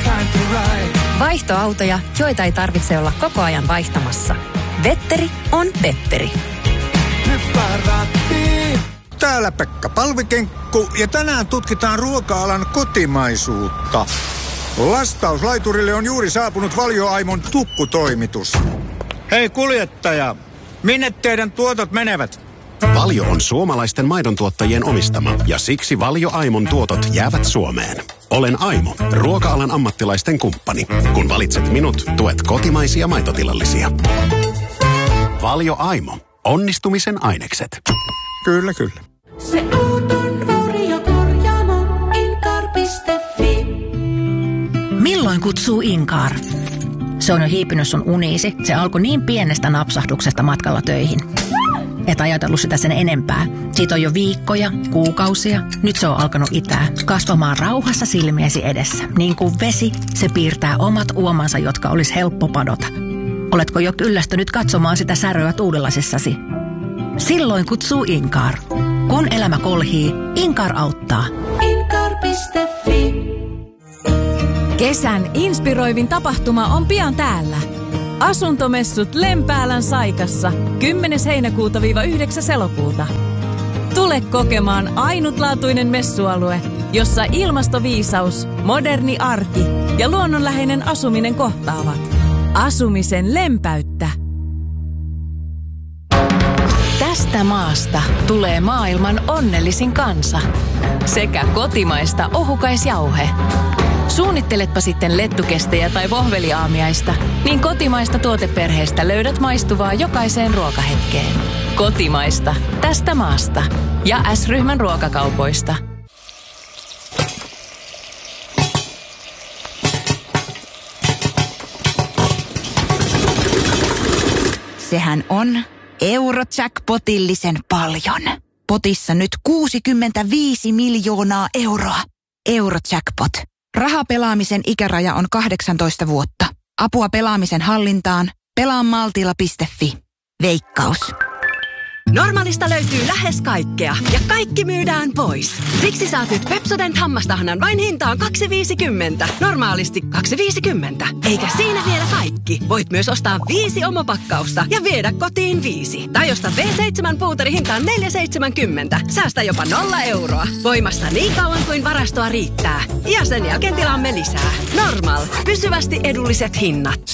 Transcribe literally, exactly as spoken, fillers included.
Vaihtoautoja, joita ei tarvitse olla koko ajan vaihtamassa. Vetteri on Petteri. Täällä Pekka Palvikenkku ja tänään tutkitaan ruoka-alan kotimaisuutta. Lastauslaiturille on juuri saapunut Valio Aimon tukkutoimitus. Hei kuljettaja, minne teidän tuotot menevät? Valio on suomalaisten maidontuottajien omistama ja siksi Valio Aimon tuotot jäävät Suomeen. Olen Aimo, ruoka-alan ammattilaisten kumppani. Kun valitset minut, tuet kotimaisia maitotilallisia. Valio Aimo. Onnistumisen ainekset. Kyllä, kyllä. Se auton vauriokorjaamo Incar piste fi. Milloin kutsuu Incar? Se on jo hiipinyt sun uniisi. Se alkoi niin pienestä napsahduksesta matkalla töihin. Et ajatellut sitä sen enempää. Siitä on jo viikkoja, kuukausia. Nyt se on alkanut itää. Kasvamaan rauhassa silmiesi edessä. Niin kuin vesi, se piirtää omat uomansa, jotka olisi helppo padota. Oletko jo kyllästynyt katsomaan sitä säröä tuudilasissasi? Silloin kutsuu Incar. Kun elämä kolhii, Incar auttaa. Incar piste fi. Kesän inspiroivin tapahtuma on pian täällä. Asuntomessut Lempäälän Saikassa kymmenes heinäkuuta yhdeksäs elokuuta. Tule kokemaan ainutlaatuinen messualue, jossa ilmastoviisaus, moderni arki ja luonnonläheinen asuminen kohtaavat. Asumisen lempäyttä. Tästä maasta tulee maailman onnellisin kansa. Sekä kotimaista ohukaisjauhe. Suunnitteletpa sitten lettukestejä tai vohveliaamiaista, niin kotimaista tuoteperheestä löydät maistuvaa jokaiseen ruokahetkeen. Kotimaista, tästä maasta ja S-ryhmän ruokakaupoista. Sehän on Eurojackpotillisen paljon. Potissa nyt kuusikymmentäviisi miljoonaa euroa. Eurojackpot. Rahapelaamisen ikäraja on kahdeksantoista vuotta. Apua pelaamisen hallintaan. pelaa maltilla piste fi. Veikkaus. Normaalista löytyy lähes kaikkea ja kaikki myydään pois. Siksi saat nyt Pepsodent hammastahnan vain hintaan kaksi viisikymmentä. Normaalisti kaksi viisikymmentä. Eikä siinä vielä kaikki. Voit myös ostaa viisi omopakkausta ja viedä kotiin viisi. Tai ostaa V seitsemän puuteri hintaan neljä seitsemänkymmentä. Säästä jopa nolla euroa. Voimassa niin kauan kuin varastoa riittää. Ja sen jälkeen tilaamme lisää. Normal. Pysyvästi edulliset hinnat.